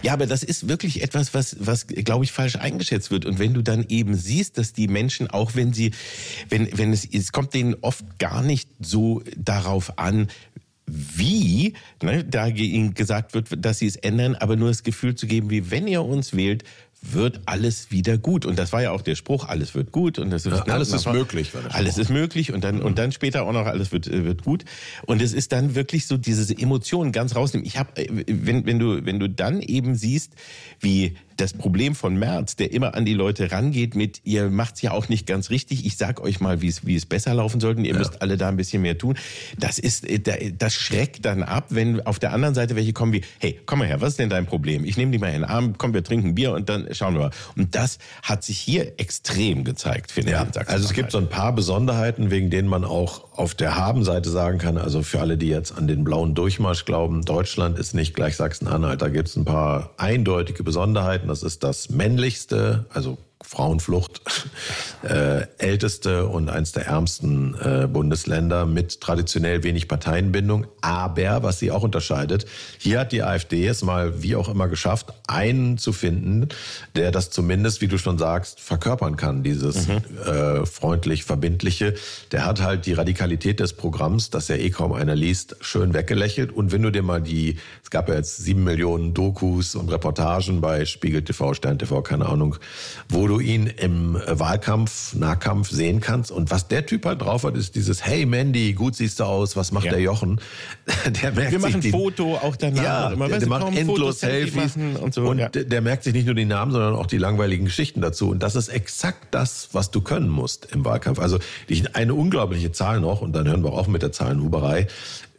Ja, aber das ist wirklich etwas, was glaube ich, falsch eingeschätzt wird. Und wenn du dann eben siehst, dass die Menschen, auch wenn es kommt denen oft gar nicht so darauf an, wie, da ihnen gesagt wird, dass sie es ändern, aber nur das Gefühl zu geben, wie wenn ihr uns wählt, wird alles wieder gut. Und das war ja auch der Spruch, alles wird gut. Und das ist, alles ist möglich. War der Spruch. Alles ist möglich und dann später auch noch, alles wird gut. Und es ist dann wirklich so, diese Emotionen ganz rausnehmen. Wenn du dann eben siehst, wie das Problem von Merz, der immer an die Leute rangeht mit, ihr macht's ja auch nicht ganz richtig, ich sag euch mal, wie es besser laufen sollte, ihr müsst alle da ein bisschen mehr tun. Das schreckt dann ab, wenn auf der anderen Seite welche kommen wie, hey, komm mal her, was ist denn dein Problem? Ich nehme dich mal in den Arm, komm, wir trinken Bier und dann schauen wir mal. Und das hat sich hier extrem gezeigt, finde ich. Ja, also es gibt so ein paar Besonderheiten, wegen denen man auch auf der Habenseite sagen kann, also für alle, die jetzt an den blauen Durchmarsch glauben, Deutschland ist nicht gleich Sachsen-Anhalt, da gibt es ein paar eindeutige Besonderheiten. Das ist das männlichste, also Frauenflucht, älteste und eins der ärmsten Bundesländer mit traditionell wenig Parteienbindung. Aber, was sie auch unterscheidet, hier hat die AfD es mal wie auch immer geschafft, einen zu finden, der das zumindest, wie du schon sagst, verkörpern kann, dieses freundlich-verbindliche. Der hat halt die Radikalität des Programms, das ja eh kaum einer liest, schön weggelächelt. Und wenn du dir mal es gab ja jetzt 7 Millionen Dokus und Reportagen bei Spiegel TV, Stern TV, keine Ahnung, wo du ihn im Wahlkampf, Nahkampf sehen kannst. Und was der Typ halt drauf hat, ist dieses, hey Mandy, gut siehst du aus, was macht der Jochen? Der merkt wir sich machen ein Foto auch danach. Ja, der macht endlos Selfies. Und so, und der merkt sich nicht nur die Namen, sondern auch die langweiligen Geschichten dazu. Und das ist exakt das, was du können musst im Wahlkampf. Also eine unglaubliche Zahl noch, und dann hören wir auch mit der Zahlenhuberei.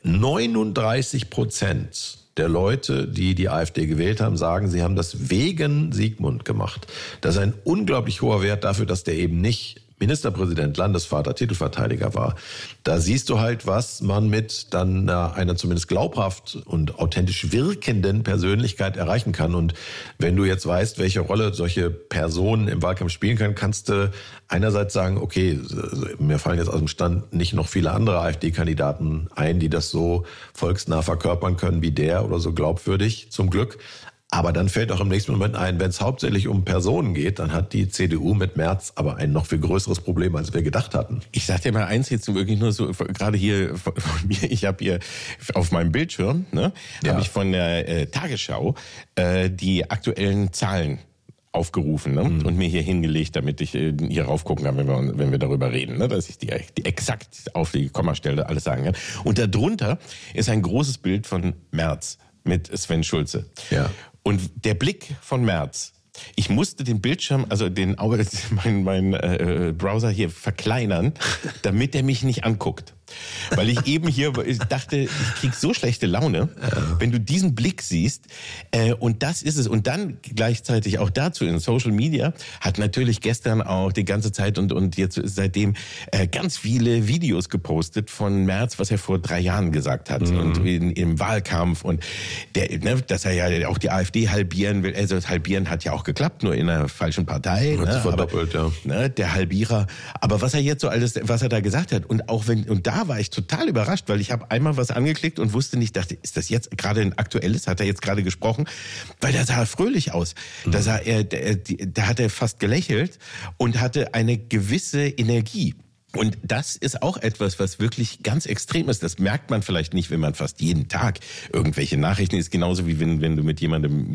39% der Leute, die die AfD gewählt haben, sagen, sie haben das wegen Sigmund gemacht. Das ist ein unglaublich hoher Wert dafür, dass der eben nicht Ministerpräsident, Landesvater, Titelverteidiger war. Da siehst du halt, was man mit dann einer zumindest glaubhaft und authentisch wirkenden Persönlichkeit erreichen kann. Und wenn du jetzt weißt, welche Rolle solche Personen im Wahlkampf spielen können, kannst du einerseits sagen, okay, mir fallen jetzt aus dem Stand nicht noch viele andere AfD-Kandidaten ein, die das so volksnah verkörpern können wie der oder so glaubwürdig, zum Glück. Aber dann fällt auch im nächsten Moment ein, wenn es hauptsächlich um Personen geht, dann hat die CDU mit Merz aber ein noch viel größeres Problem, als wir gedacht hatten. Ich sag dir mal eins jetzt wirklich nur so, gerade hier von mir, ich habe hier auf meinem Bildschirm, habe ich von der Tagesschau die aktuellen Zahlen aufgerufen und mir hier hingelegt, damit ich hier raufgucken kann, wenn wir darüber reden, dass ich die exakt auf die Kommastelle alles sagen kann. Und darunter ist ein großes Bild von Merz mit Sven Schulze. Ja. Und der Blick von Merz, ich musste den Bildschirm, also mein Browser hier verkleinern, damit er mich nicht anguckt. Weil ich eben hier dachte, ich krieg so schlechte Laune, wenn du diesen Blick siehst. Und das ist es. Und dann gleichzeitig auch dazu in Social Media hat natürlich gestern auch die ganze Zeit und jetzt seitdem ganz viele Videos gepostet von Merz, was er vor 3 Jahren gesagt hat und im Wahlkampf und dass er ja auch die AfD halbieren will. Also das Halbieren hat ja auch geklappt, nur in einer falschen Partei. Hat sich verdoppelt, der Halbierer. Aber was er jetzt so alles, was er da gesagt hat und auch da war ich total überrascht, weil ich habe einmal was angeklickt und wusste nicht, dachte, ist das jetzt gerade ein aktuelles? Hat er jetzt gerade gesprochen? Weil der sah fröhlich aus. Da hat er fast gelächelt und hatte eine gewisse Energie. Und das ist auch etwas, was wirklich ganz extrem ist. Das merkt man vielleicht nicht, wenn man fast jeden Tag irgendwelche Nachrichten ist. Genauso wie wenn du mit jemandem